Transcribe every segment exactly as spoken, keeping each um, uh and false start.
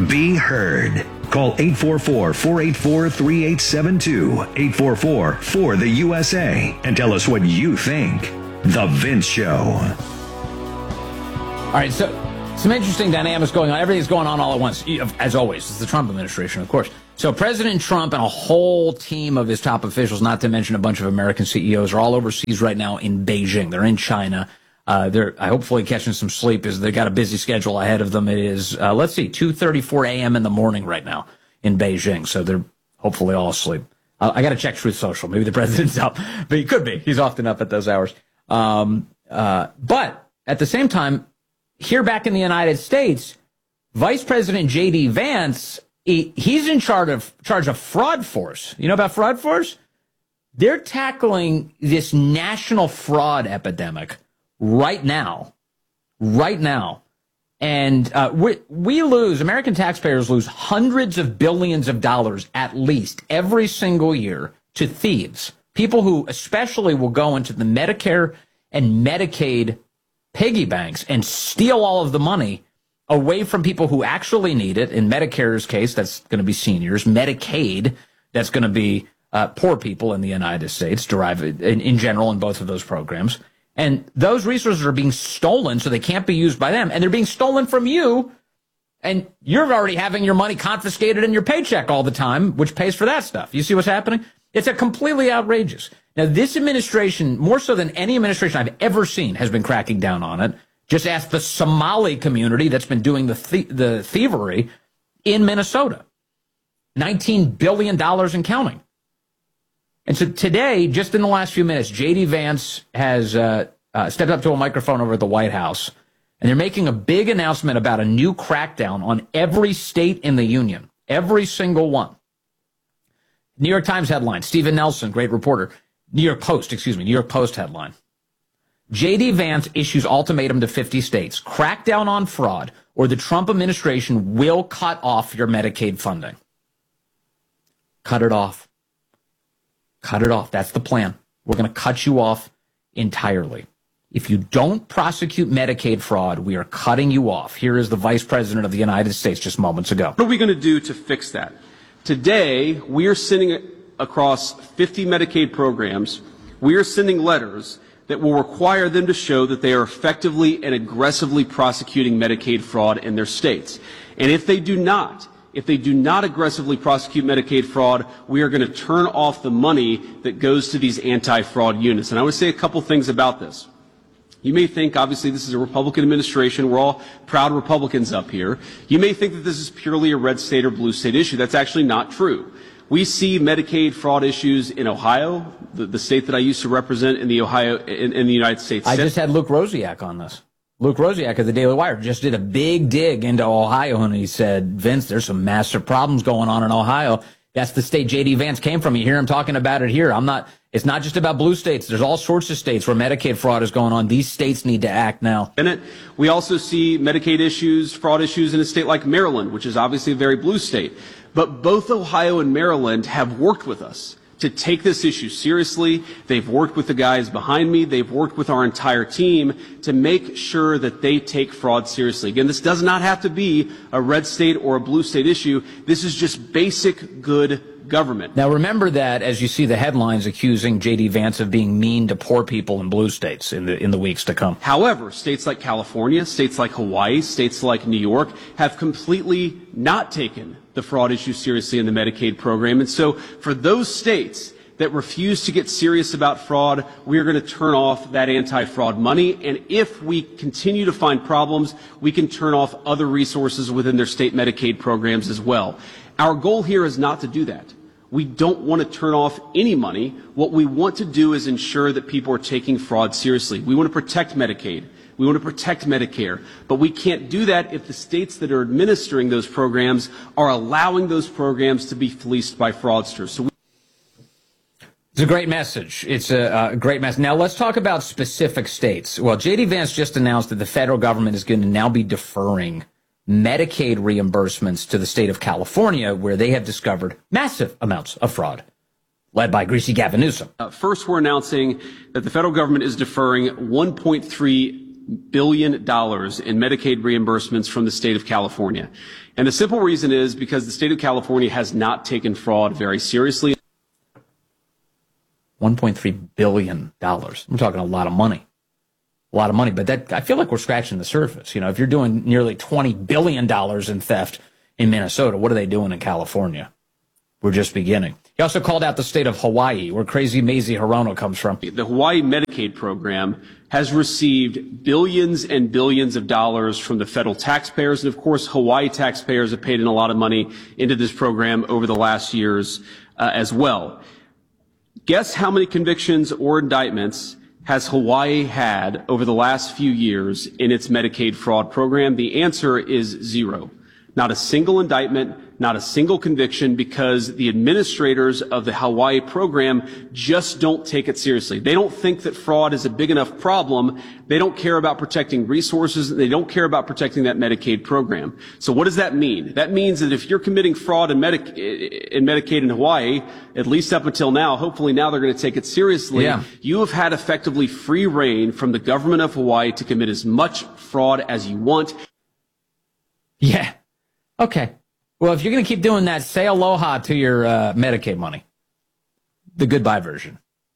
Be heard. Call eight four four, four eight four, three eight seven two, eight four four, four the U S A, and tell us what you think. The Vince Show. All right, so some interesting dynamics going on. Everything's going on all at once, as always. It's the Trump administration, of course. So President Trump and a whole team of his top officials, not to mention a bunch of American C E Os, are all overseas right now in Beijing. They're in China. Uh, they're hopefully catching some sleep as they've got a busy schedule ahead of them. It is, uh, let's see, two thirty-four a.m. in the morning right now in Beijing. So they're hopefully all asleep. Uh, I got to check Truth Social. Maybe the president's up, but he could be. He's often up at those hours. Um, uh, but at the same time, here back in the United States, Vice President J D. Vance, he, he's in charge of, charge of Fraud Force. You know about Fraud Force? They're tackling this national fraud epidemic right now, right now. And uh, we, we lose, American taxpayers lose hundreds of billions of dollars at least every single year to thieves, people who especially will go into the Medicare and Medicaid piggy banks and steal all of the money away from people who actually need it. In Medicare's case, that's going to be seniors. Medicaid, that's going to be uh, poor people in the United States, derive in, in general in both of those programs. And those resources are being stolen, so they can't be used by them. And they're being stolen from you, and you're already having your money confiscated in your paycheck all the time, which pays for that stuff. You see what's happening? It's a completely outrageous. Now, this administration, more so than any administration I've ever seen, has been cracking down on it. Just ask the Somali community that's been doing the th- the thievery in Minnesota. nineteen billion dollars and counting. And so today, just in the last few minutes, J D. Vance has uh, uh, stepped up to a microphone over at the White House, and they're making a big announcement about a new crackdown on every state in the union, every single one. New York Times headline, Stephen Nelson, great reporter. New York Post, excuse me, New York Post headline. J D. Vance issues ultimatum to fifty states. Crack down on fraud, or the Trump administration will cut off your Medicaid funding. Cut it off. Cut it off. That's the plan. We're going to cut you off entirely. If you don't prosecute Medicaid fraud, we are cutting you off. Here is the Vice President of the United States just moments ago. What are we going to do to fix that? Today, we are sending across fifty Medicaid programs, we are sending letters that will require them to show that they are effectively and aggressively prosecuting Medicaid fraud in their states. And if they do not, If they do not aggressively prosecute Medicaid fraud, we are going to turn off the money that goes to these anti-fraud units. And I want to say a couple things about this. You may think, obviously, this is a Republican administration. We're all proud Republicans up here. You may think that this is purely a red state or blue state issue. That's actually not true. We see Medicaid fraud issues in Ohio, the, the state that I used to represent in the Ohio in, in the United States. I just had Luke Rosiak on this. Luke Rosiak of the Daily Wire just did a big dig into Ohio, and he said, Vince, there's some massive problems going on in Ohio. That's the state J D. Vance came from. You hear him talking about it here. I'm not, it's not just about blue states. There's all sorts of states where Medicaid fraud is going on. These states need to act now. Bennett, we also see Medicaid issues, fraud issues in a state like Maryland, which is obviously a very blue state. But both Ohio and Maryland have worked with us to take this issue seriously. They've worked with the guys behind me. They've worked with our entire team to make sure that they take fraud seriously. Again, this does not have to be a red state or a blue state issue. This is just basic good government. Now, remember that as you see the headlines accusing J D. Vance of being mean to poor people in blue states in the in the weeks to come. However, states like California, states like Hawaii, states like New York have completely not taken the fraud issue seriously in the Medicaid program. And so for those states that refuse to get serious about fraud, we are going to turn off that anti-fraud money. And if we continue to find problems, we can turn off other resources within their state Medicaid programs as well. Our goal here is not to do that. We don't want to turn off any money. What we want to do is ensure that people are taking fraud seriously. We want to protect Medicaid. We want to protect Medicare. But we can't do that if the states that are administering those programs are allowing those programs to be fleeced by fraudsters. So we It's a great message. It's a, a great message. Now, let's talk about specific states. Well, J D. Vance just announced that the federal government is going to now be deferring Medicaid reimbursements to the state of California, where they have discovered massive amounts of fraud, led by greasy Gavin Newsom. Uh, first, we're announcing that the federal government is deferring one point three billion dollars in Medicaid reimbursements from the state of California. And the simple reason is because the state of California has not taken fraud very seriously. one point three billion dollars. We're talking a lot of money. A lot of money. But that, I feel like we're scratching the surface. You know, if you're doing nearly twenty billion dollars in theft in Minnesota, what are they doing in California? We're just beginning. He also called out the state of Hawaii, where crazy Mazie Hirono comes from. The Hawaii Medicaid program has received billions and billions of dollars from the federal taxpayers. And of course, Hawaii taxpayers have paid in a lot of money into this program over the last years uh, as well. Guess how many convictions or indictments has Hawaii had over the last few years in its Medicaid fraud program? The answer is zero. Not a single indictment, not a single conviction, because the administrators of the Hawaii program just don't take it seriously. They don't think that fraud is a big enough problem. They don't care about protecting resources. They don't care about protecting that Medicaid program. So what does that mean? That means that if you're committing fraud in, Medi- in Medicaid in Hawaii, at least up until now, hopefully now they're going to take it seriously. Yeah. You have had effectively free reign from the government of Hawaii to commit as much fraud as you want. Yeah. Okay. Well, if you're going to keep doing that, say aloha to your uh, Medicaid money. The goodbye version.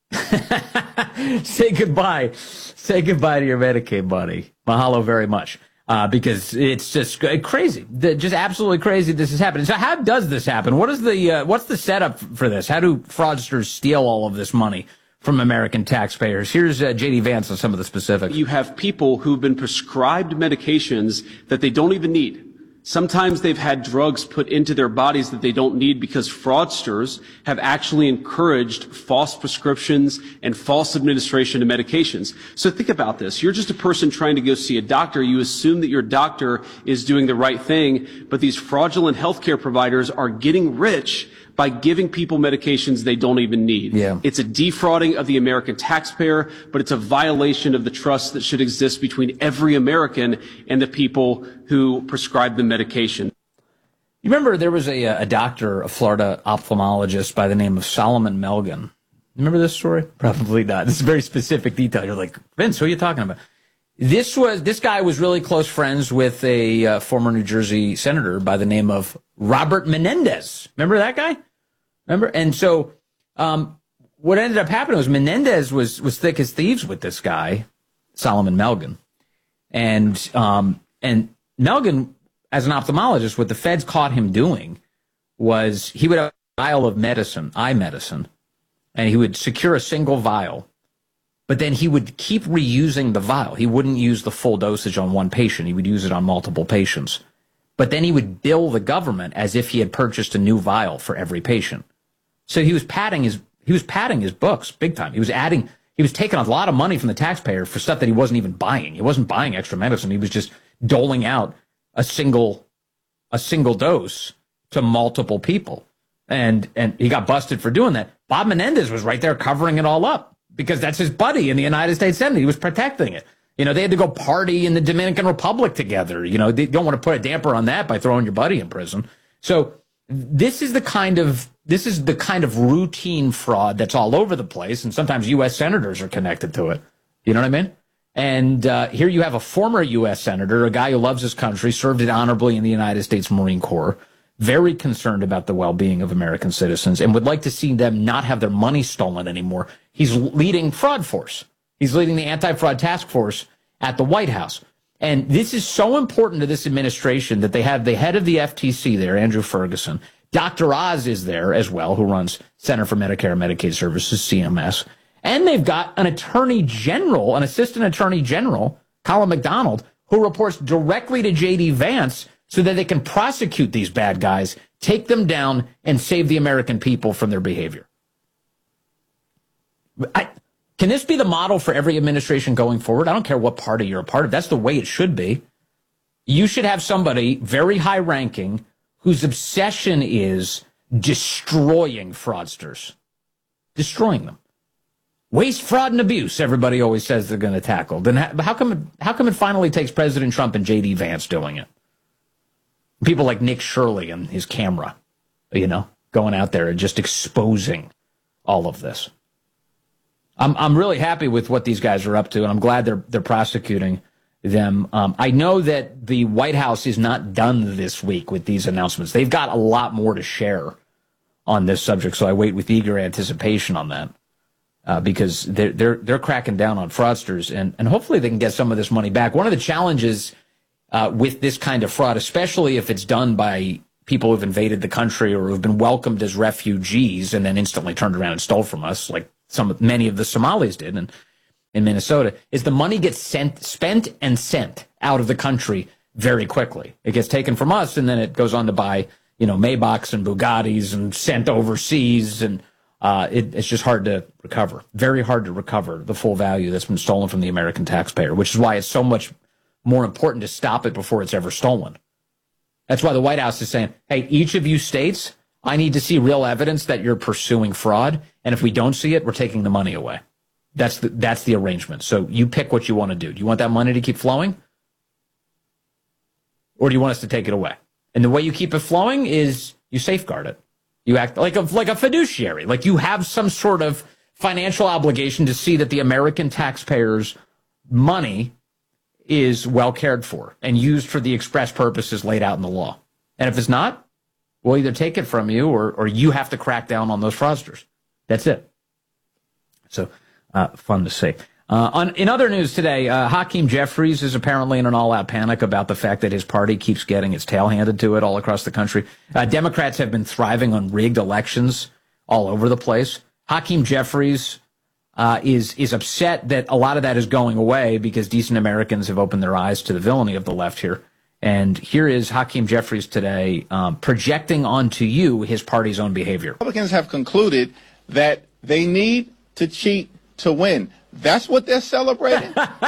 Say goodbye. Say goodbye to your Medicaid money. Mahalo very much. Uh, because it's just crazy. Just absolutely crazy this is happening. So how does this happen? What is the, uh, what's the setup for this? How do fraudsters steal all of this money from American taxpayers? Here's uh, J D Vance on some of the specifics. You have people who've been prescribed medications that they don't even need. Sometimes they've had drugs put into their bodies that they don't need because fraudsters have actually encouraged false prescriptions and false administration of medications. So think about this. You're just a person trying to go see a doctor. You assume that your doctor is doing the right thing, but these fraudulent healthcare providers are getting rich by giving people medications they don't even need. Yeah. It's a defrauding of the American taxpayer, but it's a violation of the trust that should exist between every American and the people who prescribe the medication. You remember there was a, a doctor, a Florida ophthalmologist by the name of Solomon Melgen. Remember this story? Probably not. This is very specific detail. You're like, Vince, who are you talking about? This was this guy was really close friends with a uh, former New Jersey senator by the name of Robert Menendez. Remember that guy? Remember? And so um, what ended up happening was Menendez was was thick as thieves with this guy, Solomon Melgen. And um, and Melgen, as an ophthalmologist, what the feds caught him doing was he would have a vial of medicine, eye medicine, and he would secure a single vial. But then he would keep reusing the vial. He wouldn't use the full dosage on one patient. He would use it on multiple patients. But then he would bill the government as if he had purchased a new vial for every patient. So he was padding his he was padding his books big time. He was adding he was taking a lot of money from the taxpayer for stuff that he wasn't even buying. He wasn't buying extra medicine. He was just doling out a single a single dose to multiple people. And and he got busted for doing that. Bob Menendez was right there covering it all up, because that's his buddy in the United States Senate. He was protecting it. You know, they had to go party in the Dominican Republic together. You know, they don't want to put a damper on that by throwing your buddy in prison. So this is the kind of this is the kind of routine fraud that's all over the place, and sometimes U S senators are connected to it. You know what I mean? And uh, here you have a former U S senator, a guy who loves his country, served it honorably in the United States Marine Corps, very concerned about the well-being of American citizens and would like to see them not have their money stolen anymore. He's leading Fraud Force. He's leading the anti-fraud task force at the White House. And this is so important to this administration that they have the head of the F T C there, Andrew Ferguson. Doctor Oz is there as well, who runs Center for Medicare and Medicaid Services, C M S. And they've got an attorney general, an assistant attorney general, Colin McDonald, who reports directly to J D Vance so that they can prosecute these bad guys, take them down, and save the American people from their behavior. I, can this be the model for every administration going forward? I don't care what party you're a part of. That's the way it should be. You should have somebody very high-ranking whose obsession is destroying fraudsters, destroying them. Waste, fraud, and abuse, everybody always says they're going to tackle. Then how, how come it, how come it finally takes President Trump and J D Vance doing it? People like Nick Shirley and his camera, you know, going out there and just exposing all of this. I'm I'm really happy with what these guys are up to, and I'm glad they're they're prosecuting them. Um, I know that the White House is not done this week with these announcements. They've got a lot more to share on this subject, so I wait with eager anticipation on that uh, because they're, they're, they're cracking down on fraudsters, and, and hopefully they can get some of this money back. One of the challenges uh, with this kind of fraud, especially if it's done by people who've invaded the country or who've been welcomed as refugees and then instantly turned around and stole from us, like some many of the Somalis did in, in Minnesota, is the money gets sent, spent and sent out of the country very quickly. It gets taken from us, and then it goes on to buy, you know, Maybachs and Bugattis and sent overseas, and uh, it, it's just hard to recover. Very hard to recover the full value that's been stolen from the American taxpayer, which is why it's so much more important to stop it before it's ever stolen. That's why the White House is saying, hey, each of you states, I need to see real evidence that you're pursuing fraud. And if we don't see it, we're taking the money away. That's the, that's the arrangement. So you pick what you want to do. Do you want that money to keep flowing? Or do you want us to take it away? And the way you keep it flowing is you safeguard it. You act like a, like a fiduciary. Like you have some sort of financial obligation to see that the American taxpayers' money is well cared for and used for the express purposes laid out in the law. And if it's not, we'll either take it from you or, or you have to crack down on those fraudsters. That's it. So, uh, fun to see. Uh, on, in other news today, uh, Hakeem Jeffries is apparently in an all-out panic about the fact that his party keeps getting its tail handed to it all across the country. Uh, Democrats have been thriving on rigged elections all over the place. Hakeem Jeffries Uh, is is upset that a lot of that is going away because decent Americans have opened their eyes to the villainy of the left here. And here is Hakeem Jeffries today um, projecting onto you his party's own behavior. Republicans have concluded that they need to cheat to win. That's what they're celebrating?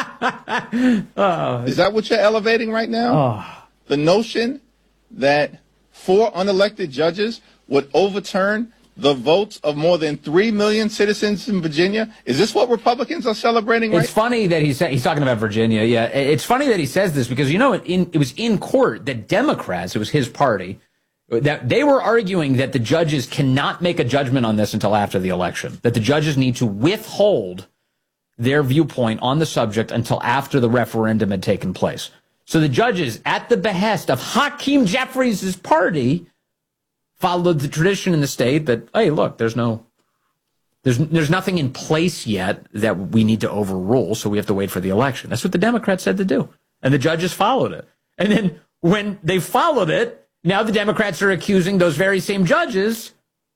oh. Is that what you're elevating right now? Oh. The notion that four unelected judges would overturn the votes of more than three million citizens in Virginia? Is this what Republicans are celebrating right now? It's funny that he's, he's talking about Virginia. Yeah, it's funny that he says this because, you know, in, it was in court that Democrats, it was his party, that they were arguing that the judges cannot make a judgment on this until after the election, that the judges need to withhold their viewpoint on the subject until after the referendum had taken place. So the judges, at the behest of Hakeem Jeffries' party, followed the tradition in the state that, hey, look, there's no, there's there's nothing in place yet that we need to overrule, so we have to wait for the election. That's what the Democrats said to do, and the judges followed it. And then when they followed it, now the Democrats are accusing those very same judges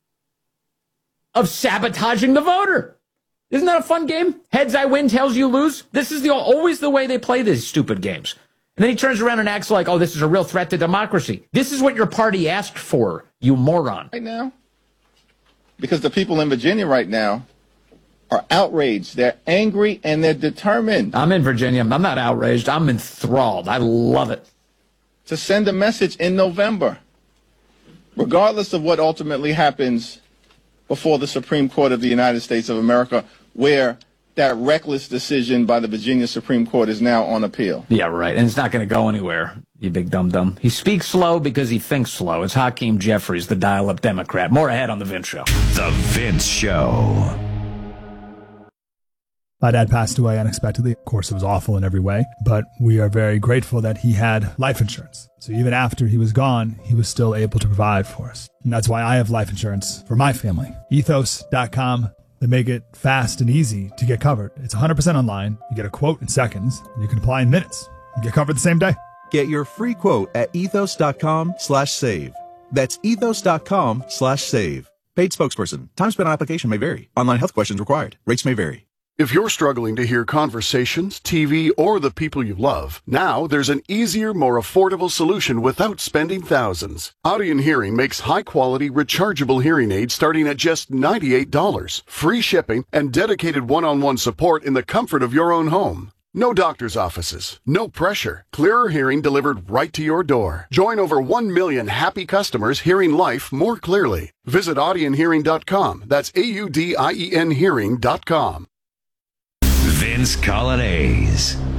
of sabotaging the voter. Isn't that a fun game? Heads I win, tails you lose. This is the always the way they play these stupid games. And then he turns around and acts like, oh, this is a real threat to democracy. This is what your party asked for, you moron. Right now, because the people in Virginia right now are outraged. They're angry and they're determined. I'm in Virginia. I'm not outraged. I'm enthralled. I love it. To send a message in November, regardless of what ultimately happens before the Supreme Court of the United States of America, where that reckless decision by the Virginia Supreme Court is now on appeal. Yeah, right. And it's not going to go anywhere, you big dum-dum. He speaks slow because he thinks slow. It's Hakeem Jeffries, the dial-up Democrat. More ahead on The Vince Show. The Vince Show. My dad passed away unexpectedly. Of course, it was awful in every way, but we are very grateful that he had life insurance. So even after he was gone, he was still able to provide for us. And that's why I have life insurance for my family. ethos dot com. They make it fast and easy to get covered. It's one hundred percent online. You get a quote in seconds, and you can apply in minutes. You get covered the same day. Get your free quote at ethos dot com slash save. That's ethos dot com slash save. Paid spokesperson. Time spent on application may vary. Online health questions required. Rates may vary. If you're struggling to hear conversations, T V, or the people you love, now there's an easier, more affordable solution without spending thousands. Audion Hearing makes high-quality, rechargeable hearing aids starting at just ninety-eight dollars, free shipping, and dedicated one-on-one support in the comfort of your own home. No doctor's offices, no pressure, clearer hearing delivered right to your door. Join over one million happy customers hearing life more clearly. Visit audion hearing dot com. That's A U D I E N hearing dot com. Vince Coglianese.